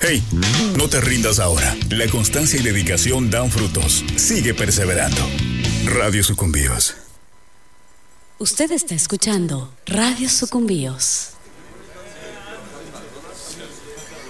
Hey, no te rindas ahora. La constancia y dedicación dan frutos. Sigue perseverando. Radio Sucumbíos. Usted está escuchando Radio Sucumbíos.